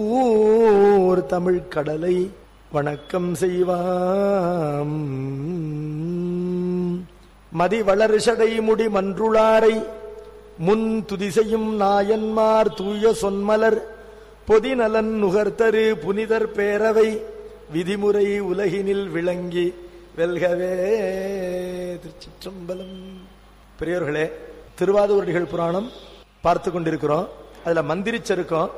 ஊர் தமிழ் கடலை வணக்கம் செய்வாம். மதி வளர்ஷடை முடி மன்றுளாரை முன் துதிசையும் நாயன்மார் தூய சொன்மலர் பொதிநலன் நுகர்த்தரு புனிதர் பேரவை விதிமுறை உலகினில் விளங்கி வெல்கவே. திருச்சிற்றம்பலம். பெரியோர்களே, திருவாதூரடிகள் புராணம் பார்த்து கொண்டிருக்கிறோம். அதுல மந்திரிச்சருக்கம்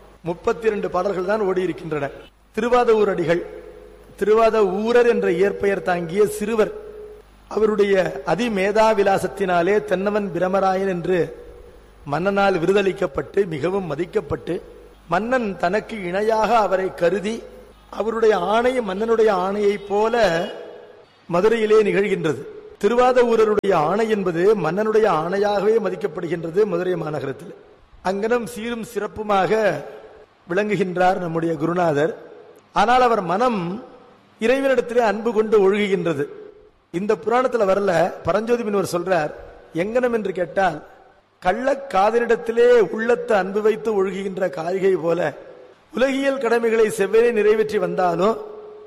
32 பாடல்கள் தான் ஓடி இருக்கின்றன. திருவாதூரடிகள் திருவாத ஊரர் என்ற இயற்பெயர் தாங்கிய சிறுவர். அவருடைய அதிமேதா விலாசத்தினாலே தென்னவன் பிரமராயன் என்று மன்னனால் விருதளிக்கப்பட்டு மிகவும் மதிக்கப்பட்டு மன்னன் தனக்கு இணையாக அவரை கருதி அவருடைய ஆணை மன்னனுடைய ஆணையைப் போல மதுரையிலே நிகழ்கின்றது. திருவாத ஊரருடைய ஆணை என்பது மன்னனுடைய ஆணையாகவே மதிக்கப்படுகின்றது மதுரை மாநகரத்தில். அங்கனம் சீரும் சிறப்புமாக விளங்குகின்றார் நம்முடைய குருநாதர். ஆனால் அவர் மனம் இறைவனிடத்திலே அன்பு கொண்டு ஒழுகுகின்றது. இந்த புராணத்தில் வரல. பரஞ்சோதி முனிவர் சொல்றார், எங்கனம் என்று கேட்டால் கள்ளக்காதலிடத்திலே உள்ளத்தை அன்பு வைத்து ஒழுகுகின்ற காரிகை போல உலகியல் கடமைகளை செவ்வனே நிறைவேற்றி வந்தாலும்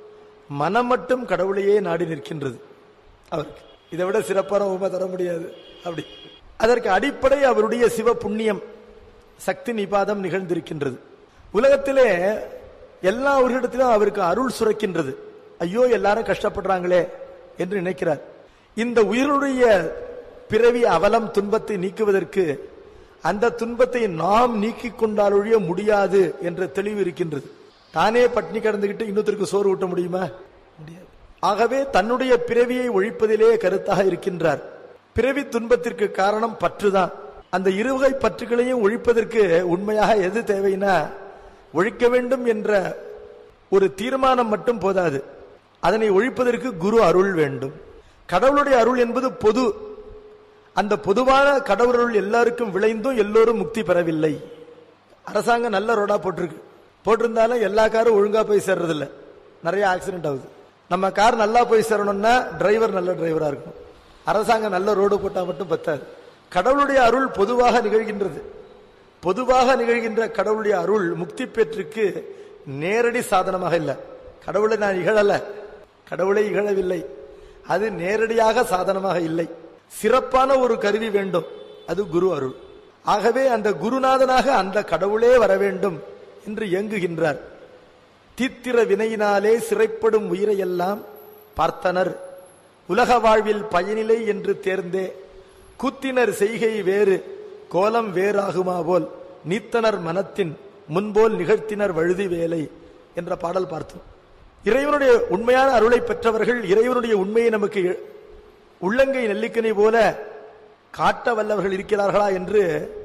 மனம் மட்டும் கடவுளையே நாடி நிற்கின்றது. அவருக்கு இதை விட சிறப்பான உபமை தர முடியாது. அப்படி அதற்கு அடிப்படை அவருடைய சிவ புண்ணியம் சக்தி நிபாதம் நிகழ்ந்திருக்கின்றது. உலகத்திலே எல்லா உயிரிடத்திலும் அவருக்கு அருள் சுரக்கின்றது. ஐயோ எல்லாரும் கஷ்டப்படுறாங்களே என்று நினைக்கிறார். இந்த உயிருடைய பிறவி அவலம் துன்பத்தை நீக்குவதற்கு அந்த துன்பத்தை நாம் நீக்கிக் கொண்டாலொழிய முடியாது என்ற தெளிவு இருக்கின்றது. தானே பட்னி கடந்துகிட்டு இன்னொருத்தருக்கு சோறு ஊட்ட முடியுமா? முடியாது. ஆகவே தன்னுடைய பிறவியை ஒழிப்பதிலே கருத்தாக இருக்கின்றார். பிறவி துன்பத்திற்கு காரணம் பற்றுதான். அந்த இருவகை பற்றுகளையும் ஒழிப்பதற்கு உண்மையாக எது தேவைன்னா ஒழிக்க வேண்டும் என்ற ஒரு தீர்மானம் மட்டும் போதாது. அதனை ஒழிப்பதற்கு குரு அருள் வேண்டும். கடவுளுடைய அருள் என்பது பொது. அந்த பொதுவான கடவுள் எல்லாருக்கும் விளைந்தும் எல்லோரும் முக்தி பெறவில்லை. அரசாங்கம் நல்ல ரோடா போட்டிருந்தாலும் எல்லா காரும் ஒழுங்கா போய் சேர்றதில்ல. நிறைய ஆக்சிடென்ட் ஆகுது. நம்ம கார் நல்லா போய் சேரணும்னா டிரைவர் நல்ல டிரைவரா இருக்கும். அரசாங்கம் நல்ல ரோடு போட்டா மட்டும் பத்தாது. கடவுளுடைய அருள் பொதுவாக நிகழ்கின்றது. பொதுவாக நிகழ்கின்ற கடவுளுடைய அருள் முக்தி பெற்றுக்கு நேரடி சாதனமாக இல்லை. கடவுளை நான் இகழல, கடவுளை இகழவில்லை. அது நேரடியாக சாதனமாக இல்லை. சிறப்பான ஒரு கருவி வேண்டும், அது குரு அருள். ஆகவே அந்த குருநாதனாக அந்த கடவுளே வர வேண்டும் என்று இயங்குகின்றார். தீத்திர வினையினாலே சிறைப்படும் உயிரையெல்லாம் பார்த்தனர் உலக வாழ்வில் பயனிலை என்று தேர்ந்தே கூத்தினர் செய்கை வேறு கோலம் வேறாகுமா போல் நீத்தனர் மனத்தின் முன்போல் நிகழ்த்தினர் வழுதி வேலை என்ற பாடல் பார்த்தோம். இறைவனுடைய உண்மையான அருளை பெற்றவர்கள் இறைவனுடைய உண்மையை நமக்கு உள்ளங்கை நெல்லிக்கனி போல காட்ட வல்லவர்கள் இருக்கிறார்களா என்று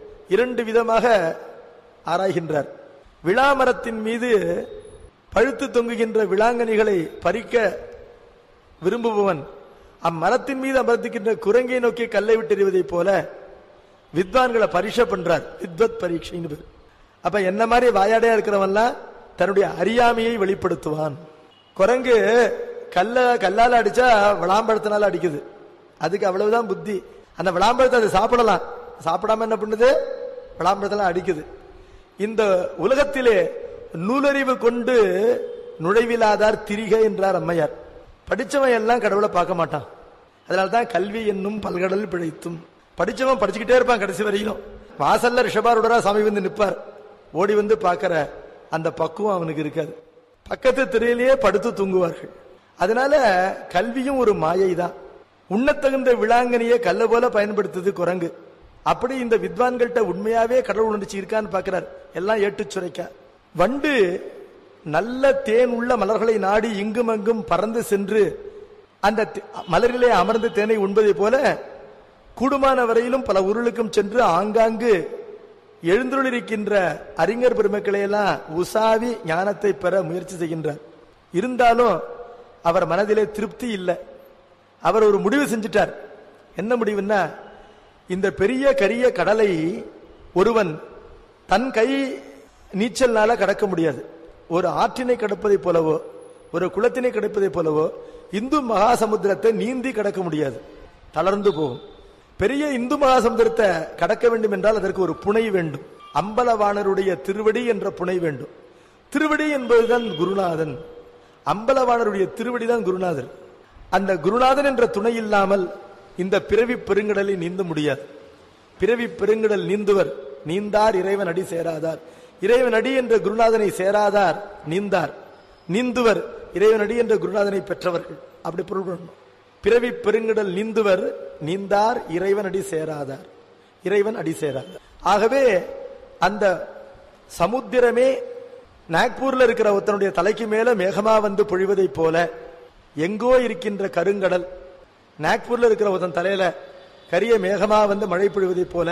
2 விதமாக ஆராய்கின்றார். விளாமரத்தின் மீது பழுத்து தொங்குகின்ற விளாங்கனிகளை பறிக்க விரும்புபவன் அம்மரத்தின் மீது அமர்த்துகின்ற குரங்கை நோக்கி கல்லை விட்டெறிவதை போல வித்வான்களை பரீட்சை பண்றார். வித்வத் பரீட்சைன்னு பேர். அப்ப என்ன மாதிரி வாயாடையா இருக்கிறவன்லாம் தன்னுடைய அறியாமையை வெளிப்படுத்துவான். குரங்கு கல்லால அடிச்சா விளாம்பழத்தினால அடிக்குது. அதுக்கு அவ்வளவுதான் புத்தி. அந்த விளாம்பழத்தை அது சாப்பிடலாம், சாப்பிடாம என்ன பண்ணுது? விளாம்பழத்தெல்லாம் அடிக்குது. இந்த உலகத்திலே நூலறிவு கொண்டு நுழைவிலாதார் திரிக என்றார் அம்மையார். படிச்சவன் எல்லாம் கடவுளை பார்க்க மாட்டான். அதனால்தான் கல்வி என்னும் பல்கடல் பிழைத்தும். படிச்சவன் படிச்சுக்கிட்டே இருப்பான் கடைசி வரையிலும். வாசல்ல ரிஷபாருடரா சாமி வந்து நிற்பார். ஓடி வந்து பார்க்கிற அந்த பக்குவம் அவனுக்கு இருக்காது. பக்கத்து திரையிலேயே படுத்து தூங்குவார்கள். அதனால கல்வியும் ஒரு மாயை தான். உண்ணத்தகுந்த விளாங்கனியை கல்ல போல பயன்படுத்துது குரங்கு. அப்படி இந்த வித்வான்கள்ட்ட உண்மையாவே கடவுள் உணர்ச்சி இருக்கான்னு பார்க்கிறார். எல்லாம் ஏட்டு சுரைக்கா. வண்டு நல்ல தேன் உள்ள மலர்களை நாடி இங்கும் அங்கும் பறந்து சென்று அந்த மலரிலே அமர்ந்து தேனை உண்பதை போல கூடுமான வரையிலும் பல ஊர்களுக்கும் சென்று ஆங்காங்கு எழுந்துள்ளிருக்கின்ற அறிஞர் பெருமக்களை எல்லாம் உசாவி ஞானத்தை பெற முயற்சி செய்கின்றார். இருந்தாலும் அவர் மனதிலே திருப்தி இல்லை. அவர் ஒரு முடிவு செஞ்சிட்டார். என்ன முடிவுன்னா, இந்த பெரிய கரிய கடலை ஒருவன் தன் கை நீச்சல்னால கடக்க முடியாது. ஒரு ஆற்றினை கடப்பதை போலவோ ஒரு குளத்தினை கடப்பதை போலவோ இந்து மகாசமுத்திரத்தை நீந்தி கடக்க முடியாது, தளர்ந்து போகும். பெரிய இந்து மகாசமுத்திரத்தை கடக்க வேண்டும் என்றால் அதற்கு ஒரு புனை வேண்டும். அம்பலவாணருடைய திருவடி என்ற புனை வேண்டும். திருவடி என்பதுதான் குருநாதன். அம்பலவாணருடைய திருவடி தான் குருநாதர். அந்த குருநாதன் என்ற துணை இல்லாமல் இந்த பிறவி பெருங்கடலை நீந்த முடியாது. பிறவி பெருங்கடல் நீந்துவர் நீந்தார் இறைவன் அடி சேராதார். இறைவன் அடி என்ற குருநாதனை சேராதார் நீந்தார். நீந்துவர் இறைவன் அடி என்ற குருநாதனை பெற்றவர்கள். அப்படி பொருள் பண்ணணும். பிறவி பெருங்கடல் நீந்துவர் நீந்தார் இறைவன் அடி சேராதார். இறைவன் அடி சேராதார். ஆகவே அந்த சமுத்திரமே நாக்பூர்ல இருக்கிற ஒருத்தனுடைய தலைக்கு மேல மேகமா வந்து பொழிவதை போல எங்கோ இருக்கின்ற கருங்கடல் நாக்பூர்ல இருக்கிற ஒருத்தன் தலையில கரிய மேகமா வந்து மழை பொழிவதை போல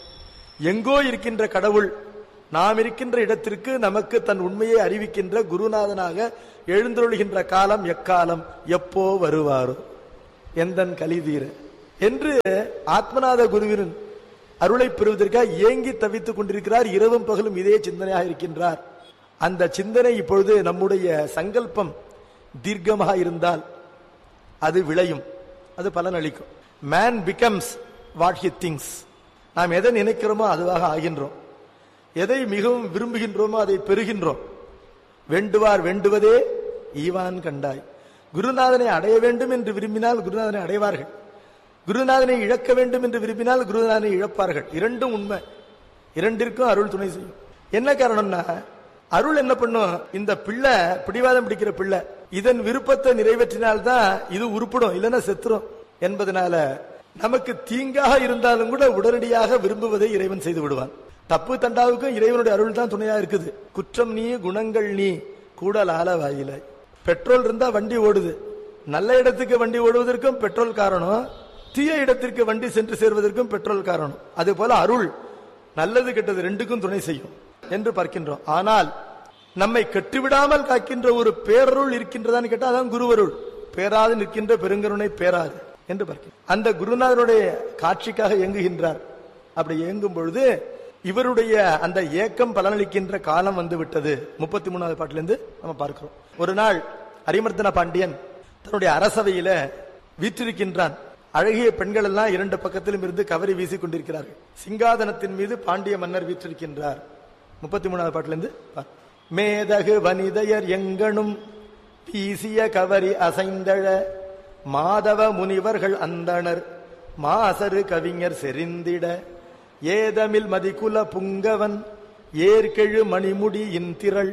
எங்கோ இருக்கின்ற கடவுள் நாம் இருக்கின்ற இடத்திற்கு நமக்கு தன் உண்மையை அறிவிக்கின்ற குருநாதனாக எழுந்தருளுகின்ற காலம் எக்காலம், எப்போ வருவாரோ எந்தன் கலிதீர என்று ஆத்மநாத குருவின் அருளை பெறுவதற்காக ஏங்கி தவித்துக் கொண்டிருக்கிறார். இரவும் பகலும் இதே சிந்தனையாக இருக்கின்றார். அந்த சிந்தனை இப்பொழுது நம்முடைய சங்கல்பம் தீர்க்கமாக இருந்தால் அது விளையும், அது பலன் அளிக்கும். Man becomes what he thinks. நாம் எதை நினைக்கிறோமோ அதுவாக ஆகின்றோம். எதை மிகவும் விரும்புகின்றோமோ அதை பெறுகின்றோம். வேண்டுவார் வேண்டுவதே ஈவான் கண்டாய். குருநாதனை அடைய வேண்டும் என்று விரும்பினால் குருநாதனை அடைவார்கள். குருநாதனை இழக்க வேண்டும் என்று விரும்பினால் குருநாதனை இழப்பார்கள். இரண்டும் உண்மை. இரண்டிற்கும் அருள் துணை செய்யும். என்ன காரணம்னா, அருள் என்ன பண்ணும், இந்த பிள்ளை பிடிவாதம் பிடிக்கிற பிள்ளை இதன் விருப்பத்தை நிறைவேற்றினால்தான் இது உருப்படும், இல்லைன்னா செத்துரும் என்பதனால நமக்கு தீங்காக இருந்தாலும் கூட உடனடியாக விரும்புவதை இறைவன் செய்து விடுவான். தப்பு தண்டாவுக்கும் இறைவனுடைய அருள் தான் துணையா இருக்குது. குற்றம் நீ குணங்கள் நீ கூடல் ஆல வாயில. பெட்ரோல் இருந்தா வண்டி ஓடுது. நல்ல இடத்துக்கு வண்டி ஓடுவதற்கும் பெட்ரோல் காரணம், தீய இடத்திற்கு வண்டி சென்று சேர்வதற்கும் பெட்ரோல் காரணம். அதே போல அருள் நல்லது கெட்டது ரெண்டுக்கும் துணை செய்யும் என்று பார்க்கின்றோம். ஆனால் நம்மை கெட்டுவிடாமல் காக்கின்ற ஒரு பேரருள் இருக்கின்றதான்னு கேட்டா அதான் குருவருள். பேராது நிற்கின்ற பெருங்கருணை பேராது என்று பார்க்கிறோம். அந்த குருநாதனுடைய காட்சிக்காக இயங்குகின்றார். அப்படி இயங்கும் பொழுது இவருடைய அந்த ஏக்கம் பலனளிக்கின்ற காலம் வந்து விட்டது. 33வது பாட்டிலிருந்து நம்ம பார்க்கிறோம். ஒரு நாள் அரிமர்த்தன பாண்டியன் தன்னுடைய அரசவையில வீற்றிருக்கின்றான். அழகிய பெண்கள் எல்லாம் இரண்டு பக்கத்திலும் இருந்து கவரி வீசிக் கொண்டிருக்கிறார்கள். சிங்காதனத்தின் மீது பாண்டிய மன்னர் வீற்றிருக்கின்றார். 33வது பாட்டிலிருந்து மேதகு வனிதையர் எங்கனும் வீசிய கவரி அசைந்தழ மாதவ முனிவர்கள் அந்தணர் மாசரு கவிஞர் செறிந்திட ஏதமில் மதிக்குல புங்கவன் ஏற்கெழு மணிமுடி இன்திரள்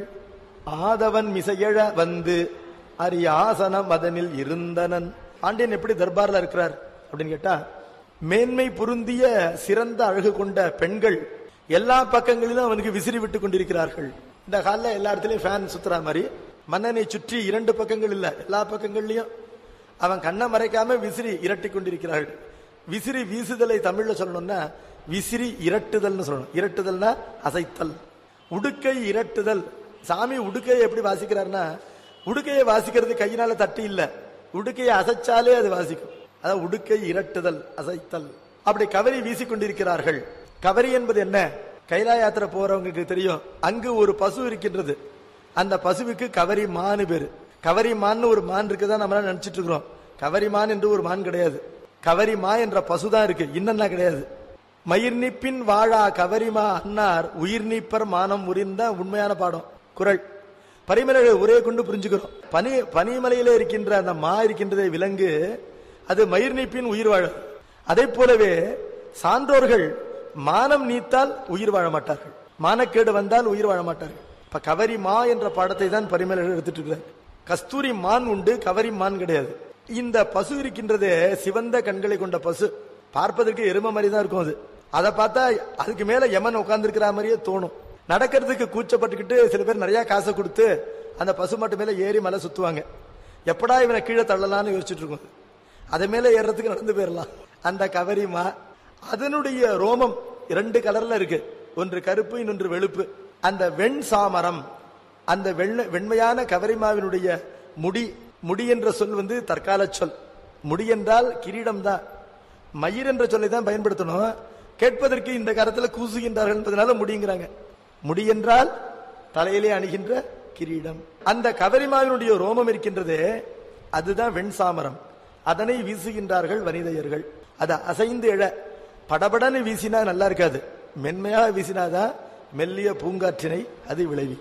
ஆதவன் மிசையழ வந்து அரியாசனம் அதனில் இருந்தனன். பாண்டியன் எப்படி தர்பார்ல இருக்கிறார் அப்படின்னு கேட்டா, மேன்மை பொருந்திய சிறந்த அழகு கொண்ட பெண்கள் எல்லா பக்கங்களிலும் அவனுக்கு விசிறி விட்டு கொண்டிருக்கிறார்கள். இந்த காலில் எல்லா இடத்துலயும் ஃபேன் சுத்துற மாதிரி மன்னனை சுற்றி இரண்டு பக்கங்கள் இல்ல, எல்லா பக்கங்கள்லயும் அவன் கண்ணை மறைக்காம விசிறி இரட்டி கொண்டிருக்கிறார்கள். விசிறி வீசுதலை தமிழ்ல சொல்லணும்னா விசிறி இரட்டுதல்னு சொல்லணும். இரட்டுதல்னா அசைத்தல். உடுக்கை இரட்டுதல். சாமி உடுக்கையை எப்படி வாசிக்கிறார்னா, உடுக்கையை வாசிக்கிறது கையினால தட்டி இல்ல, உடுக்கையை அசைச்சாலே அது வாசிக்கும். அதான் உடுக்கை இரட்டுதல், அசைத்தல். அப்படி கவரி வீசி கொண்டிருக்கிறார்கள். கவரி என்பது என்ன, கைலா யாத்திரை போறவங்களுக்கு தெரியும். அங்கு ஒரு பசு இருக்கின்றது. அந்த பசுவுக்கு கவரி மான் பேரு. கவரி மான் ஒரு மான் இருக்குதான் நம்ம நினைச்சிட்டு இருக்கிறோம். கவரி மான் என்று ஒரு மான் கிடையாது. கவரி மா என்ற பசுதான் இருக்கு, இன்னன்னா கிடையாது. மயிர் நீப்பின் வாழா கவரிமா அன்னார் உயிர் நீப்பர் மானம் உரிந்த உண்மையான பாடம் குறள். பனிமலைகளை ஒரே கொண்டு புரிஞ்சுக்கிறோம். பனிமலையில இருக்கின்ற அந்த மா இருக்கின்றதே விலங்கு, அது மயிர் நீப்பின் உயிர் வாழ. அதே போலவே சான்றோர்கள் மானம் நீத்தால் உயிர் வாழ மாட்டார்கள், மானக்கேடு வந்தால் உயிர் வாழ மாட்டார்கள். இப்ப கவரி மா என்ற பாடத்தை தான் பரிமலைகள் எடுத்துட்டு இருக்கிறார். கஸ்தூரி மான் உண்டு, கவரி மான் கிடையாது. இந்த பசு இருக்கின்றதே சிவந்த கண்களை கொண்ட பசு, பார்ப்பதற்கு எருமை மாதிரி தான் இருக்கும். அது அதை பார்த்தா அதுக்கு மேல யமன் உட்கார்ந்து இருக்கிற மாதிரியே தோணும். நடக்கிறதுக்கு கூச்சப்பட்டுக்கிட்டு சில பேர் நிறைய காசை கொடுத்து அந்த பசு மாட்டு மேல ஏறி மலை சுத்துவாங்க. எப்படா இவனை கீழே தள்ளலான்னு யோசிச்சுட்டு இருக்கும். அதை மேல ஏறதுக்கு நடந்து போயிடலாம். அந்த கவரிமா அதனுடைய ரோமம் இரண்டு கலர்ல இருக்கு, ஒன்று கருப்பு இன்னொன்று வெளுப்பு. அந்த வெண் சாமரம், அந்த வெண்மையான கவரிமாவினுடைய முடி, முடி என்ற சொல் வந்து தற்கால சொல். முடி என்றால் கிரீடம் தான். மயிர் என்ற சொல்லை தான் பயன்படுத்தணும். கேட்பதற்கு இந்த காலத்துல கூசுகின்றார்கள் என்பதனால முடிங்கிறாங்க. முடி என்றால் தலையிலே அணிகின்ற கிரீடம். அந்த கவரிமாவினுடைய ரோமம் இருக்கின்றதே அதுதான் வெண் சாமரம். அதனை வீசுகின்றார்கள் வனிதையர்கள். அதை அசைந்து எழ, படபடன்னு வீசினா நல்லா இருக்காது, மென்மையாக வீசினாதான் மெல்லிய பூங்காற்றினை அது விளைவிக்கும்.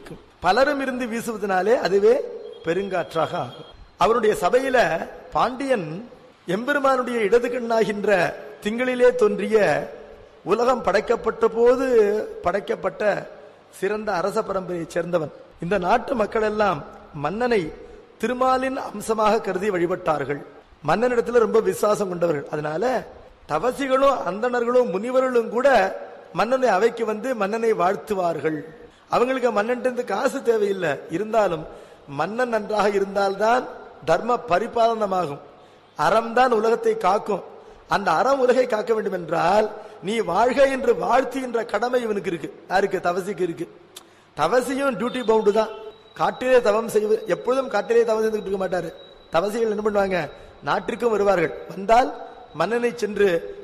பலரும் இருந்து வீசுவதனாலே அதுவே பெருங்காற்றாக ஆகும். அவருடைய சபையில பாண்டியன் எம்பெருமானுடைய இடது கண்ணாகின்ற திங்களிலே தோன்றிய உலகம் படைக்கப்பட்ட போது படைக்கப்பட்ட சிறந்த அரச பரம்பரையைச் சேர்ந்தவன். இந்த நாட்டு மக்கள் எல்லாம் மன்னனை திருமாலின் அம்சமாக கருதி வழிபட்டார்கள். மன்னனிடத்துல ரொம்ப விசுவாசம் கொண்டவர்கள். அதனால தவசிகளும் அந்தணர்களும் முனிவர்களும் கூட மன்னனை அவைக்கு வந்து மன்னனை வாழ்த்துவார்கள். அவங்களுக்கு மன்னன் காசு தேவையில்லை. இருந்தாலும் மன்னன் நன்றாக இருந்தால்தான் தர்ம பரிபாலனமாகும். அறம்தான் உலகத்தை காக்கும். அந்த அறம் உலகை காக்க வேண்டும் என்றால் நீ வாழ்க என்று வாழ்த்துகின்ற கடமை இவனுக்கு இருக்கு. யாருக்கு? தவசிக்கு இருக்கு. தவசியும் டியூட்டி பவுண்டு தான். காட்டிலே தவம் செய்வது, எப்பொழுதும் காட்டிலே தவம் செய்துட்டு இருக்க மாட்டாரு. தவசிகள் என்ன பண்ணுவாங்க? நாட்டிற்கும் வருவார்கள். வந்தால் மன்னனை சென்று